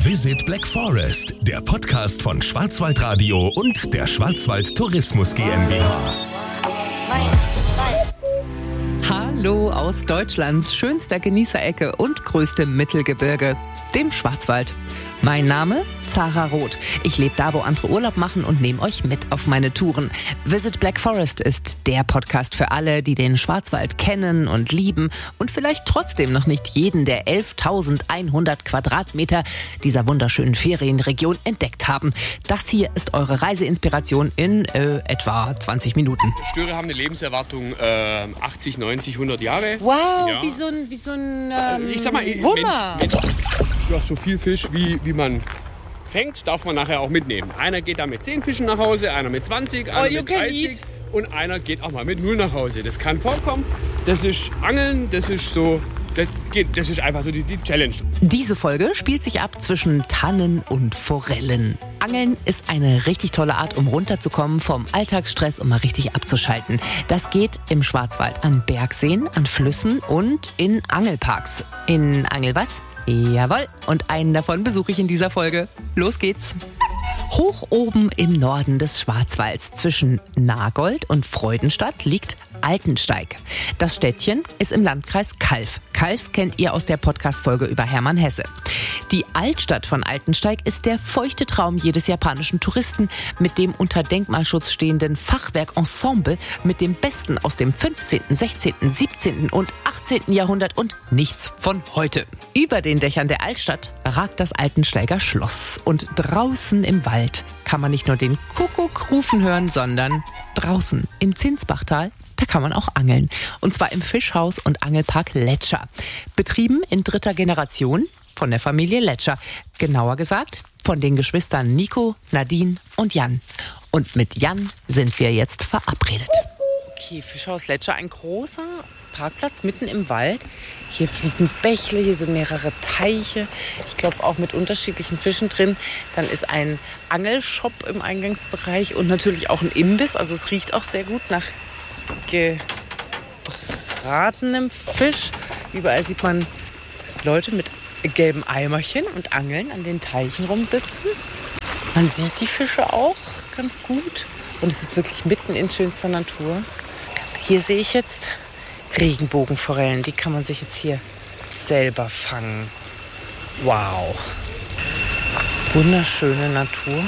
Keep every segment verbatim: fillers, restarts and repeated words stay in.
Visit Black Forest, der Podcast von Schwarzwaldradio und der Schwarzwald Tourismus GmbH. Hallo aus Deutschlands schönster Genießerecke und größtem Mittelgebirge, dem Schwarzwald. Mein Name? Zara Roth. Ich lebe da, wo andere Urlaub machen und nehme euch mit auf meine Touren. Visit Black Forest ist der Podcast für alle, die den Schwarzwald kennen und lieben und vielleicht trotzdem noch nicht jeden der elftausendeinhundert Quadratmeter dieser wunderschönen Ferienregion entdeckt haben. Das hier ist eure Reiseinspiration in äh, etwa zwanzig Minuten. Störe haben eine Lebenserwartung äh, achtzig, neunzig, hundert Jahre. Wow, ja. wie so ein, wie so ein ähm, Ich sag mal, Hummer. Mensch, Mensch, ja, so viel Fisch, wie, wie man fängt, darf man nachher auch mitnehmen. Einer geht da mit zehn Fischen nach Hause, einer mit zwanzig, einer mit dreißig und einer geht auch mal mit null nach Hause. Das kann vorkommen. Das ist Angeln, das ist so, das, geht, das ist einfach so die, die Challenge. Diese Folge spielt sich ab zwischen Tannen und Forellen. Angeln ist eine richtig tolle Art, um runterzukommen vom Alltagsstress und mal richtig abzuschalten. Das geht im Schwarzwald an Bergseen, an Flüssen und in Angelparks. In Angel was? Jawohl, und einen davon besuche ich in dieser Folge. Los geht's! Hoch oben im Norden des Schwarzwalds zwischen Nagold und Freudenstadt liegt Altensteig. Das Städtchen ist im Landkreis Calw. Calw kennt ihr aus der Podcast-Folge über Hermann Hesse. Die Altstadt von Altensteig ist der feuchte Traum jedes japanischen Touristen mit dem unter Denkmalschutz stehenden Fachwerkensemble mit dem Besten aus dem fünfzehnten, sechzehnten, siebzehnten und achtzehnten Jahrhundert und nichts von heute. Über den Dächern der Altstadt ragt das Altensteiger Schloss. Und draußen im Wald kann man nicht nur den Kuckuck rufen hören, sondern draußen im Zinsbachtal, da kann man auch angeln. Und zwar im Fischhaus und Angelpark Letscher. Betrieben in dritter Generation von der Familie Letscher. Genauer gesagt von den Geschwistern Nico, Nadine und Jan. Und mit Jan sind wir jetzt verabredet. Okay, Fischhaus Letscher, ein großer Parkplatz mitten im Wald. Hier fließen Bächle, hier sind mehrere Teiche. Ich glaube auch mit unterschiedlichen Fischen drin. Dann ist ein Angelshop im Eingangsbereich und natürlich auch ein Imbiss. Also es riecht auch sehr gut nach gebratenem Fisch. Überall sieht man Leute mit gelben Eimerchen und Angeln an den Teichen rumsitzen. Man sieht die Fische auch ganz gut. Und es ist wirklich mitten in schönster Natur. Hier sehe ich jetzt Regenbogenforellen. Die kann man sich jetzt hier selber fangen. Wow. Wunderschöne Natur.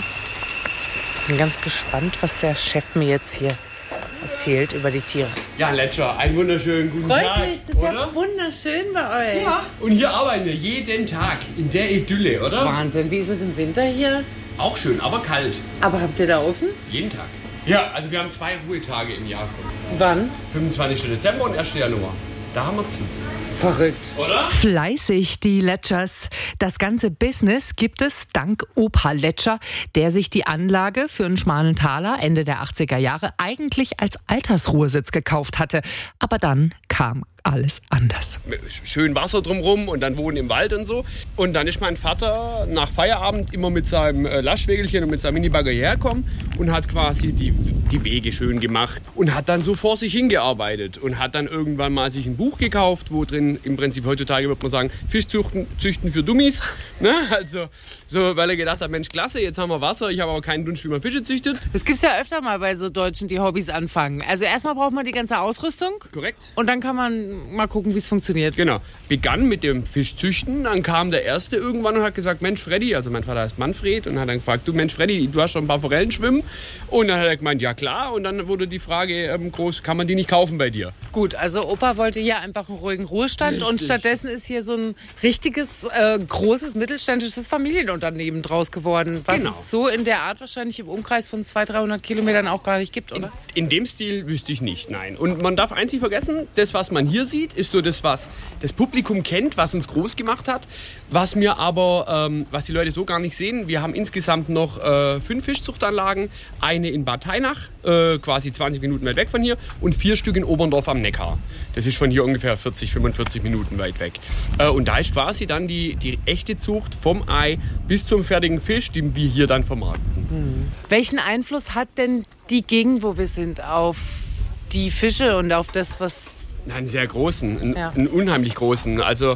Bin ganz gespannt, was der Chef mir jetzt hier erzählt über die Tiere. Ja, Letscher, einen wunderschönen guten Freut Tag. mich, das ist ja wunderschön bei euch. Ja, und hier arbeiten wir jeden Tag in der Idylle, oder? Wahnsinn, wie ist es im Winter hier? Auch schön, aber kalt. Aber habt ihr da offen? Jeden Tag. Ja, also wir haben zwei Ruhetage im Jahr. Wann? fünfundzwanzigsten Dezember und ersten Januar. Da haben wir zu. Verrückt. Oder? Fleißig, die Letschers. Das ganze Business gibt es dank Opa Letscher, der sich die Anlage für einen schmalen Taler Ende der achtziger Jahre eigentlich als Altersruhesitz gekauft hatte. Aber dann kam alles anders. Schön Wasser drumherum und dann wohnen im Wald und so. Und dann ist mein Vater nach Feierabend immer mit seinem Lastwägelchen und mit seinem Minibagger hergekommen und hat quasi die, die Wege schön gemacht und hat dann so vor sich hingearbeitet und hat dann irgendwann mal sich ein Buch gekauft, wo drin im Prinzip heutzutage würde man sagen, Fischzüchten züchten für Dummies. Ne? Also, so, weil er gedacht hat, Mensch, klasse, jetzt haben wir Wasser, ich habe aber keinen Dunst, wie man Fische züchtet. Das gibt's ja öfter mal bei so Deutschen, die Hobbys anfangen. Also erstmal braucht man die ganze Ausrüstung. Korrekt. Und dann kann man mal gucken, wie es funktioniert. Genau. Begann mit dem Fischzüchten, dann kam der Erste irgendwann und hat gesagt, Mensch Freddy, also mein Vater heißt Manfred, und hat dann gefragt, du Mensch Freddy, du hast schon ein paar Forellen schwimmen. Und dann hat er gemeint, ja klar. Und dann wurde die Frage ähm, groß, kann man die nicht kaufen bei dir? Gut, also Opa wollte hier einfach einen ruhigen Ruhestand. Richtig. Und stattdessen ist hier so ein richtiges, äh, großes, mittelständisches Familienunternehmen draus geworden. Was Genau. es so in der Art wahrscheinlich im Umkreis von zweihundert, dreihundert Kilometern auch gar nicht gibt, oder? In, in dem Stil wüsste ich nicht, nein. Und man darf eins nicht vergessen, das, was man hier sieht, ist so das, was das Publikum kennt, was uns groß gemacht hat. Was mir aber, ähm, was die Leute so gar nicht sehen, wir haben insgesamt noch äh, fünf Fischzuchtanlagen. Eine in Bad Tainach, äh, quasi zwanzig Minuten weit weg von hier, und vier Stück in Oberndorf am Neckar. Das ist von hier ungefähr vierzig, fünfundvierzig Minuten weit weg. Äh, und da ist quasi dann die, die echte Zucht vom Ei bis zum fertigen Fisch, den wir hier dann vermarkten. Hm. Welchen Einfluss hat denn die Gegend, wo wir sind, auf die Fische und auf das, was... Einen sehr großen, einen, Ja. einen unheimlich großen. Also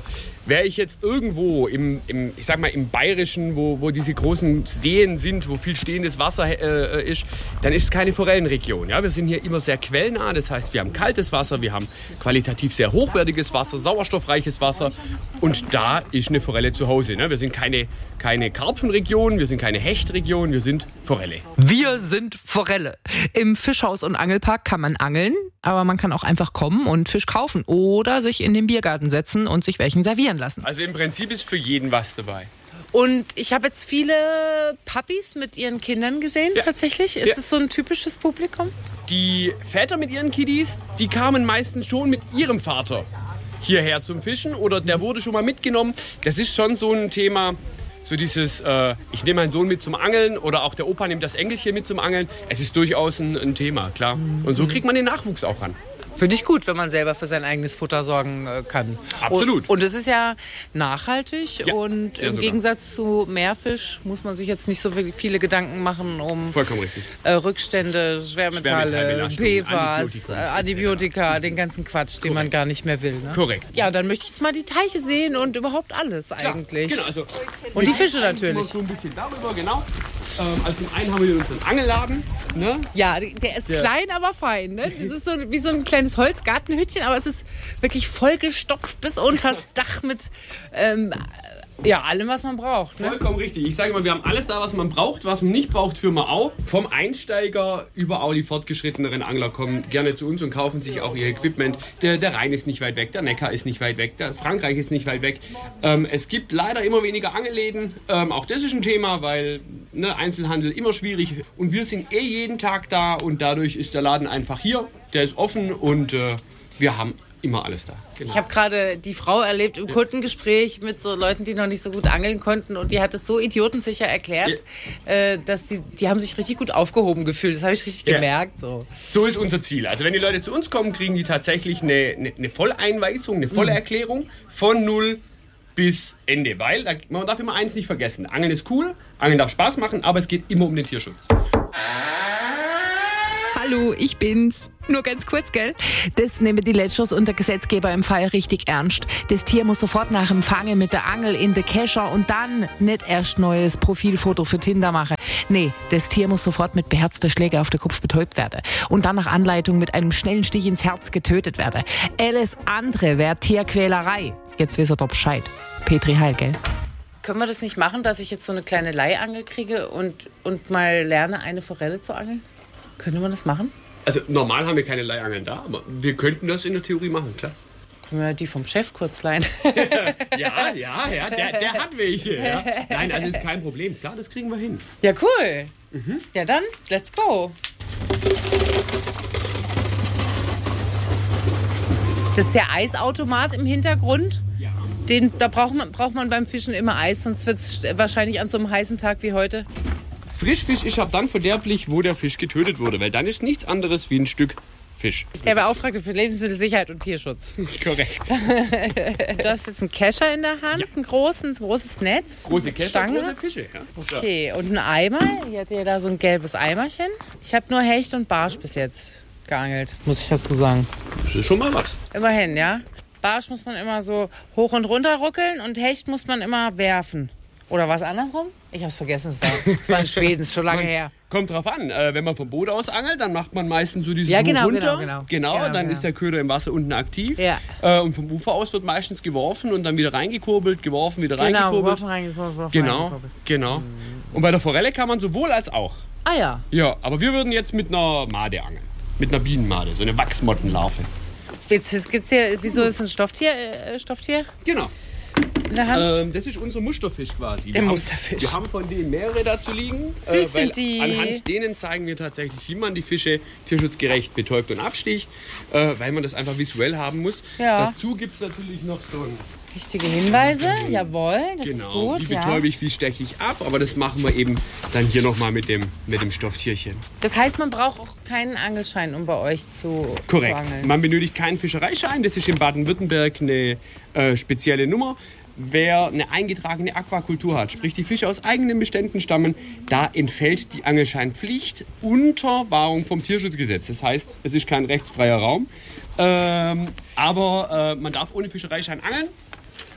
Wäre ich jetzt irgendwo im, im, ich sag mal, im Bayerischen, wo, wo diese großen Seen sind, wo viel stehendes Wasser äh, ist, dann ist es keine Forellenregion. Ja? Wir sind hier immer sehr quellnah, das heißt, wir haben kaltes Wasser, wir haben qualitativ sehr hochwertiges Wasser, sauerstoffreiches Wasser und da ist eine Forelle zu Hause. Ne? Wir sind keine, keine Karpfenregion, wir sind keine Hechtregion, wir sind Forelle. Wir sind Forelle. Im Fischhaus und Angelpark kann man angeln, aber man kann auch einfach kommen und Fisch kaufen oder sich in den Biergarten setzen und sich welchen servieren lassen. Also im Prinzip ist für jeden was dabei. Und ich habe jetzt viele Papis mit ihren Kindern gesehen, ja. tatsächlich. Ist ja. es so ein typisches Publikum? Die Väter mit ihren Kiddies, die kamen meistens schon mit ihrem Vater hierher zum Fischen oder der wurde schon mal mitgenommen. Das ist schon so ein Thema, so dieses, äh, ich nehme meinen Sohn mit zum Angeln oder auch der Opa nimmt das Enkelchen mit zum Angeln. Es ist durchaus ein, ein Thema, klar. Und so kriegt man den Nachwuchs auch ran. Finde ich gut, wenn man selber für sein eigenes Futter sorgen äh, kann. Absolut. Und es ist ja nachhaltig ja, und im sogar. Gegensatz zu Meerfisch muss man sich jetzt nicht so viele Gedanken machen um Vollkommen richtig. Äh, Rückstände, Schwermetalle, P F A S, Antibiotika, Antibiotika den ganzen Quatsch, Korrekt. Den man gar nicht mehr will. Ne? Korrekt. Ja, dann möchte ich jetzt mal die Teiche sehen und überhaupt alles Klar, eigentlich. Genau, also und die Fische natürlich. So ein bisschen darüber, genau. Ähm, also zum einen haben wir unseren Angelladen. Ne? Ja, der ist ja. klein, aber fein. Ne? Das ist so wie so ein kleines Holzgartenhütchen, aber es ist wirklich vollgestopft bis unters Dach mit ähm, ja, allem, was man braucht. Ne? Vollkommen richtig. Ich sage mal, wir haben alles da, was man braucht. Was man nicht braucht, führen wir auch. Vom Einsteiger über auch die fortgeschritteneren Angler kommen gerne zu uns und kaufen sich auch ihr Equipment. Der, der Rhein ist nicht weit weg, der Neckar ist nicht weit weg, der Frankreich ist nicht weit weg. Ähm, es gibt leider immer weniger Angelläden. Ähm, auch das ist ein Thema, weil ne, Einzelhandel immer schwierig. Und wir sind eh jeden Tag da und dadurch ist der Laden einfach hier. Der ist offen und äh, wir haben immer alles da. Genau. Ich habe gerade die Frau erlebt im ja. Kundengespräch mit so Leuten, die noch nicht so gut angeln konnten und die hat es so idiotensicher erklärt, ja. äh, dass die, die haben sich richtig gut aufgehoben gefühlt. Das habe ich richtig ja. gemerkt. So. so ist unser Ziel. Also wenn die Leute zu uns kommen, kriegen die tatsächlich eine, eine, eine Volleinweisung, eine volle mhm. Erklärung von null bis Ende. Weil da, man darf immer eins nicht vergessen. Angeln ist cool, Angeln darf Spaß machen, aber es geht immer um den Tierschutz. Hallo, ich bin's. Nur ganz kurz, gell? Das nehmen die Letschers und der Gesetzgeber im Fall richtig ernst. Das Tier muss sofort nach dem Fangen mit der Angel in den Kescher und dann nicht erst neues Profilfoto für Tinder machen. Nee, das Tier muss sofort mit beherzter Schläge auf den Kopf betäubt werden. Und dann nach Anleitung mit einem schnellen Stich ins Herz getötet werden. Alles andere wäre Tierquälerei. Jetzt wisst ihr doch Bescheid. Petri Heil, gell? Können wir das nicht machen, dass ich jetzt so eine kleine Leihangel kriege und, und mal lerne, eine Forelle zu angeln? Könnte man das machen? Also normal haben wir keine Leihangeln da, aber wir könnten das in der Theorie machen, klar. Können wir die vom Chef kurz leihen? ja, ja, ja, der, der hat welche. Ja. Nein, also ist kein Problem. Klar, das kriegen wir hin. Ja, cool. Mhm. Ja, dann, let's go. Das ist der Eisautomat im Hintergrund. Ja. Den, da braucht man, braucht man beim Fischen immer Eis, sonst wird es wahrscheinlich an so einem heißen Tag wie heute. Frischfisch ist ab dann verderblich, wo der Fisch getötet wurde, weil dann ist nichts anderes wie ein Stück Fisch. Der Beauftragte für Lebensmittelsicherheit und Tierschutz. Korrekt. Du hast jetzt einen Kescher in der Hand, ja. ein, großen, ein großes Netz. Große Kescher, Stange. große Fische. Ja. Okay, und ein Eimer. Hier hat ihr da so ein gelbes Eimerchen. Ich habe nur Hecht und Barsch bis jetzt geangelt, muss ich dazu sagen. Das ist schon mal was. Immerhin, ja. Barsch muss man immer so hoch und runter ruckeln und Hecht muss man immer werfen. Oder war es andersrum? Ich hab's vergessen, es war, es war in Schweden, ist schon lange her. Kommt drauf an, äh, wenn man vom Boot aus angelt, dann macht man meistens so dieses ja, genau, runter. Genau, genau. Genau, genau dann genau. ist der Köder im Wasser unten aktiv. Ja. Äh, und vom Ufer aus wird meistens geworfen und dann wieder reingekurbelt, geworfen, wieder genau, reingekurbelt. Geworfen, reingekurbelt, geworfen, genau, reingekurbelt. genau. Mhm. Und bei der Forelle kann man sowohl als auch. Ah ja. Ja, aber wir würden jetzt mit einer Made angeln. Mit einer Bienenmade, so eine Wachsmottenlarve. Jetzt gibt's hier, wieso ist ein Stofftier? Äh, Stofftier? Genau. In der Hand? Ähm, das ist unser Musterfisch quasi. Der wir Musterfisch. Haben, wir haben von denen mehrere dazu liegen. Süß äh, sind die. Anhand denen zeigen wir tatsächlich, wie man die Fische tierschutzgerecht betäubt und absticht, äh, weil man das einfach visuell haben muss. Ja. Dazu gibt es natürlich noch so ein... Richtige Hinweise, jawohl, das genau, ist gut. Wie betäube ich, wie steche ich ab, aber das machen wir eben dann hier nochmal mit dem, mit dem Stofftierchen. Das heißt, man braucht auch keinen Angelschein, um bei euch zu, Korrekt. zu angeln? Man benötigt keinen Fischereischein, das ist in Baden-Württemberg eine äh, spezielle Nummer. Wer eine eingetragene Aquakultur hat, sprich die Fische aus eigenen Beständen stammen, da entfällt die Angelscheinpflicht unter Wahrung vom Tierschutzgesetz. Das heißt, es ist kein rechtsfreier Raum, ähm, aber äh, man darf ohne Fischereischein angeln.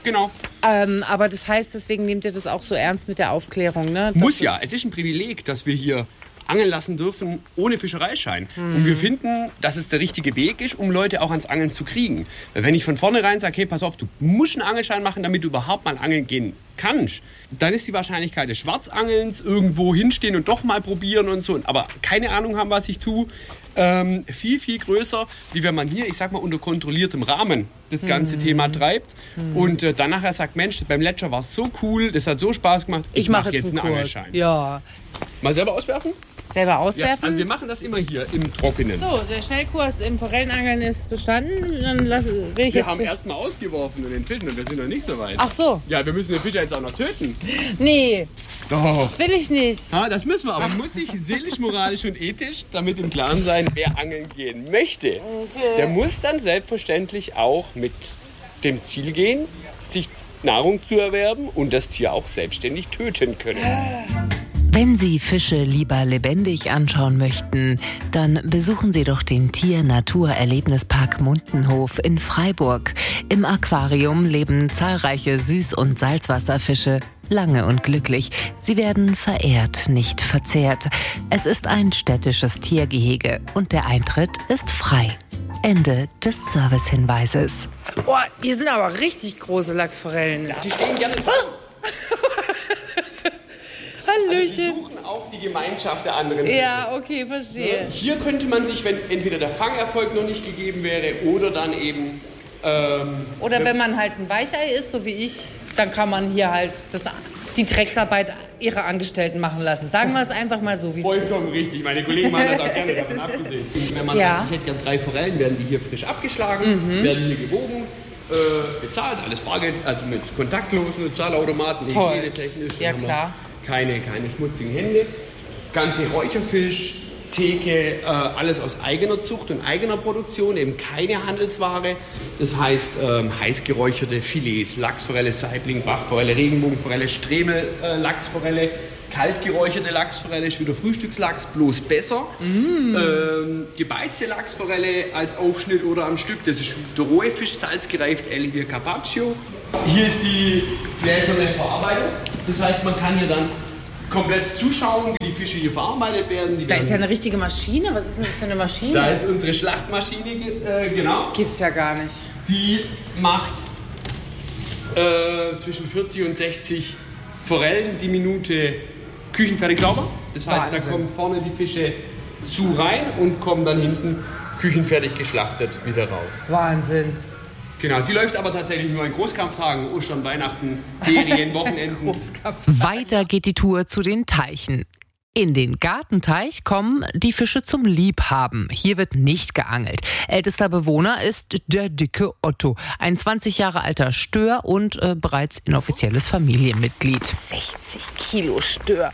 Genau. Ähm, aber das heißt, deswegen nehmt ihr das auch so ernst mit der Aufklärung, ne? Das Muss ja. ist- Es ist ein Privileg, dass wir hier angeln lassen dürfen ohne Fischereischein. Mhm. Und wir finden, dass es der richtige Weg ist, um Leute auch ans Angeln zu kriegen. Weil wenn ich von vornherein sage, hey, pass auf, du musst einen Angelschein machen, damit du überhaupt mal angeln gehen kannst, dann ist die Wahrscheinlichkeit des Schwarzangelns, irgendwo hinstehen und doch mal probieren und so, aber keine Ahnung haben, was ich tue, ähm, viel, viel größer, wie wenn man hier, ich sag mal, unter kontrolliertem Rahmen das ganze mhm. Thema treibt mhm. und äh, dann nachher sagt, Mensch, beim Letscher war es so cool, das hat so Spaß gemacht, ich, ich mache mach jetzt einen, einen Angelschein. Ja. Mal selber auswerfen? Selber auswerfen? Ja, also wir machen das immer hier im Trockenen. So, der Schnellkurs im Forellenangeln ist bestanden. Dann lass, will ich wir jetzt haben erst mal ausgeworfen und den Fischen und wir sind noch nicht so weit. Ach so. Ja, wir müssen den Fischer jetzt auch noch töten. Nee, Doch. das will ich nicht. Ja, das müssen wir, aber man muss sich seelisch, moralisch und ethisch damit im Klaren sein, wer angeln gehen möchte. Okay. Der muss dann selbstverständlich auch mit dem Ziel gehen, sich Nahrung zu erwerben und das Tier auch selbstständig töten können. Wenn Sie Fische lieber lebendig anschauen möchten, dann besuchen Sie doch den Tier-Natur-Erlebnispark Mundenhof in Freiburg. Im Aquarium leben zahlreiche Süß- und Salzwasserfische, lange und glücklich. Sie werden verehrt, nicht verzehrt. Es ist ein städtisches Tiergehege und der Eintritt ist frei. Ende des Servicehinweises. Boah, hier sind aber richtig große Lachsforellen. Die stehen gerne dran. Hallöchen. Also die suchen auch die Gemeinschaft der anderen Fische. Ja, okay, verstehe. Hier könnte man sich, wenn entweder der Fangerfolg noch nicht gegeben wäre oder dann eben... Ähm, oder wenn man halt ein Weichei ist, so wie ich, dann kann man hier halt das, die Drecksarbeit ihrer Angestellten machen lassen. Sagen wir es einfach mal so, wie es ist. Vollkommen richtig. Meine Kollegen machen das auch gerne, davon abgesehen. Wenn man ja. sagt, ich hätte gern drei Forellen, werden die hier frisch abgeschlagen, mhm. werden hier gewogen, äh, bezahlt, alles Bargeld, also mit kontaktlosen Zahlautomaten, hygienetechnisch. Ja, klar. Keine, keine schmutzigen Hände. Ganze Räucherfisch, Theke, äh, alles aus eigener Zucht und eigener Produktion, eben keine Handelsware. Das heißt, ähm, heiß geräucherte Filets, Lachsforelle, Saibling, Bachforelle, Regenbogenforelle, Stremel, äh, Lachsforelle, kalt geräucherte Lachsforelle ist wieder Frühstückslachs, bloß besser. Mm. Ähm, gebeizte Lachsforelle als Aufschnitt oder am Stück, das ist der rohe Fisch, salzgereift, ähnlich wie Carpaccio. Hier ist die gläserne Verarbeitung. Das heißt, man kann hier dann komplett zuschauen, wie die Fische hier verarbeitet werden. Die da ist ja eine richtige Maschine. Was ist denn das für eine Maschine? Da ist unsere Schlachtmaschine, äh, genau. Gibt's ja gar nicht. Die macht äh, zwischen vierzig und sechzig Forellen die Minute küchenfertig sauber. Das heißt, Wahnsinn. Da kommen vorne die Fische zu rein und kommen dann hinten küchenfertig geschlachtet wieder raus. Wahnsinn. Genau, die läuft aber tatsächlich nur an Großkampftagen, Ostern, Weihnachten, Ferien, Wochenenden. Weiter geht die Tour zu den Teichen. In den Gartenteich kommen die Fische zum Liebhaben. Hier wird nicht geangelt. Ältester Bewohner ist der dicke Otto, ein zwanzig Jahre alter Stör und äh, bereits inoffizielles Familienmitglied. sechzig Kilo Stör.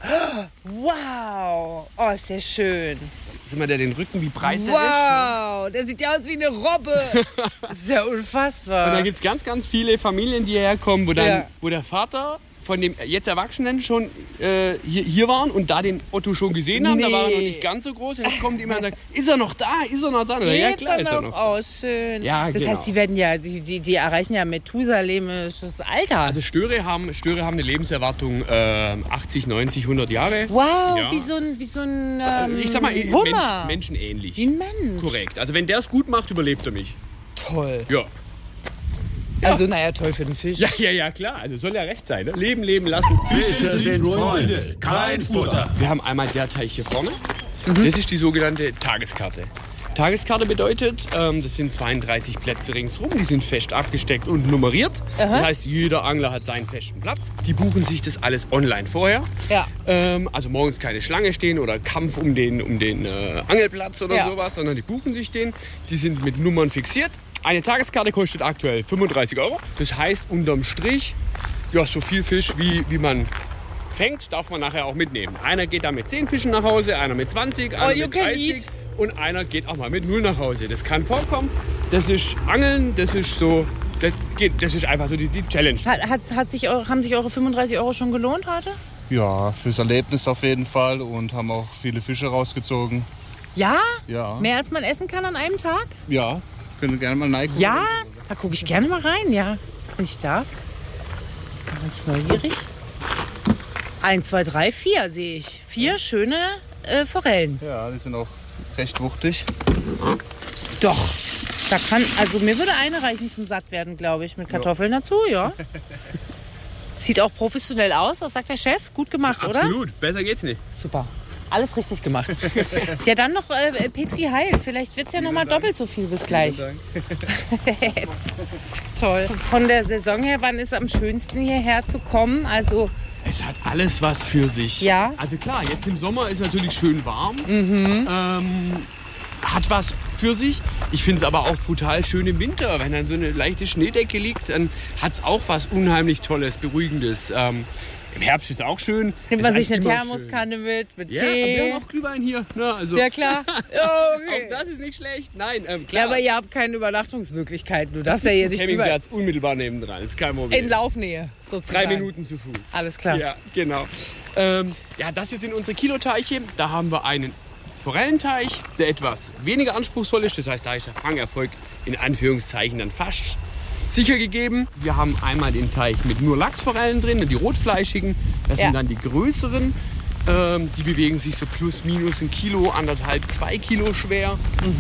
Wow, oh, ist der schön. Sieh mal, der den Rücken wie breit der wow, ist, der sieht ja aus wie eine Robbe. Das ist ja unfassbar. Und da gibt es ganz, ganz viele Familien, die hierher kommen, wo, dann, ja. wo der Vater von dem jetzt Erwachsenen schon äh, hier, hier waren und da den Otto schon gesehen haben. Nee. Da war er noch nicht ganz so groß. Und jetzt kommt jemand und sagt, ist er noch da? Ist er noch da? Ja, klar ist er noch da. Oh, schön. Ja, das genau. heißt, die werden ja, die, die, die erreichen ja Methusalemisches Alter. Also Störe haben, Störe haben eine Lebenserwartung äh, achtzig, neunzig, hundert Jahre. Wow, ja. wie so ein, wie so ein ähm, ich sag mal, Hummer. Mensch, menschenähnlich. Wie ein Mensch. Korrekt. Also wenn der es gut macht, überlebt er mich. Toll. Ja. Ja. Also, naja, toll für den Fisch. Ja, ja, ja, klar. Also soll ja recht sein. Ne? Leben, leben lassen. Fische sind Freunde, kein Futter. Wir haben einmal der Teich hier vorne. Mhm. Das ist die sogenannte Tageskarte. Tageskarte bedeutet, ähm, das sind zweiunddreißig Plätze ringsherum. Die sind fest abgesteckt und nummeriert. Aha. Das heißt, jeder Angler hat seinen festen Platz. Die buchen sich das alles online vorher. Ja. Ähm, also morgens keine Schlange stehen oder Kampf um den, um den äh, Angelplatz oder ja. sowas, sondern die buchen sich den. Die sind mit Nummern fixiert. Eine Tageskarte kostet aktuell fünfunddreißig Euro. Das heißt, unterm Strich, ja, so viel Fisch, wie, wie man fängt, darf man nachher auch mitnehmen. Einer geht da mit zehn Fischen nach Hause, einer mit zwanzig, einer mit dreißig und einer geht auch mal mit null nach Hause. Das kann vorkommen. Das ist Angeln, das ist so, das, geht, das ist einfach so die, die Challenge. Hat, hat, hat sich, haben sich eure fünfunddreißig Euro schon gelohnt heute? Ja, fürs Erlebnis auf jeden Fall und haben auch viele Fische rausgezogen. Ja? Ja. Mehr als man essen kann an einem Tag? Ja. Können wir gerne mal neigen. Ja, da gucke ich gerne mal rein, ja. Wenn ich darf. Ganz neugierig. Eins, zwei, drei, vier sehe ich. Vier schöne äh, Forellen. Ja, die sind auch recht wuchtig. Doch. Da kann, also mir würde eine reichen zum Sattwerden, glaube ich, mit Kartoffeln ja. dazu, ja. Sieht auch professionell aus. Was sagt der Chef? Gut gemacht, ja, oder? Absolut. Besser geht's nicht. Super. Alles richtig gemacht. Ja, dann noch äh, Petri Heil. Vielleicht wird es ja noch mal doppelt so viel. Bis gleich. Toll. Von der Saison her, wann ist es am schönsten hierher zu kommen? Also es hat alles was für sich. Ja. Also klar, jetzt im Sommer ist natürlich schön warm. Mhm. Ähm, hat was für sich. Ich finde es aber auch brutal schön im Winter. Wenn dann so eine leichte Schneedecke liegt, dann hat es auch was unheimlich Tolles, Beruhigendes. Ähm, Im Herbst ist es auch schön. Nimmt man sich eine immer Thermoskanne schön. mit, mit Ja, Tee. wir haben auch Glühwein hier. Ne? Also Ja, klar. Oh, okay. auch das ist nicht schlecht. Nein, ähm, klar. Ja, aber ihr habt keine Übernachtungsmöglichkeiten. Du darfst ja hier nicht über... Campingplatz unmittelbar nebendran, ist kein Problem. In Laufnähe, sozusagen. Drei Minuten zu Fuß. Alles klar. Ja, genau. Ähm, ja, das hier sind unsere Kiloteiche. Da haben wir einen Forellenteich, der etwas weniger anspruchsvoll ist. Das heißt, da ist der Fangerfolg in Anführungszeichen dann fast sicher gegeben. Wir haben einmal den Teich mit nur Lachsforellen drin, die rotfleischigen. Das Ja. sind dann die größeren. Ähm, die bewegen sich so plus minus ein Kilo, anderthalb, zwei Kilo schwer.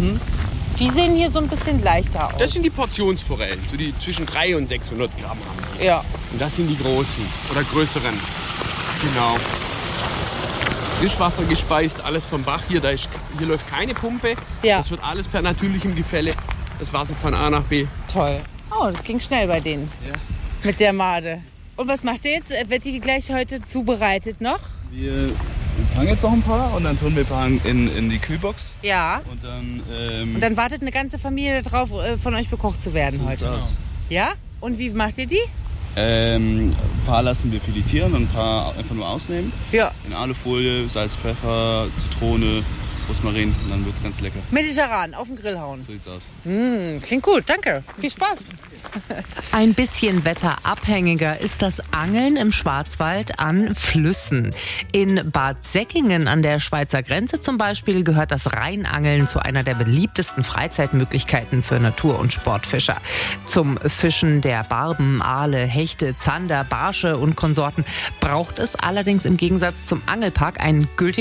Die sehen hier so ein bisschen leichter aus. Das sind die Portionsforellen, so die zwischen dreihundert und sechshundert Gramm haben. die. Ja. Und das sind die großen oder größeren. Genau. Frischwasser gespeist, alles vom Bach. Hier, da ist, hier läuft keine Pumpe. Ja. Das wird alles per natürlichem Gefälle. Das Wasser von A nach B. Toll. Oh, das ging schnell bei denen. Ja. Mit der Made. Und was macht ihr jetzt? Wird die gleich heute zubereitet noch? Wir fangen jetzt noch ein paar und dann tun wir ein paar in, in die Kühlbox. Ja. Und dann, ähm, Und dann wartet eine ganze Familie darauf, äh, von euch bekocht zu werden so sieht's heute. aus. Ja? Und wie macht ihr die? Ähm, ein paar lassen wir filetieren und ein paar einfach nur ausnehmen. Ja. In Alufolie, Salz, Pfeffer, Zitrone, Rosmarin und dann wird's ganz lecker. Mediterran, auf den Grill hauen. So sieht's aus. Mm, klingt gut, danke. Viel Spaß. Ein bisschen wetterabhängiger ist das Angeln im Schwarzwald an Flüssen. In Bad Säckingen an der Schweizer Grenze zum Beispiel gehört das Rheinangeln zu einer der beliebtesten Freizeitmöglichkeiten für Natur- und Sportfischer. Zum Fischen der Barben, Aale, Hechte, Zander, Barsche und Konsorten braucht es allerdings im Gegensatz zum Angelpark einen gültigen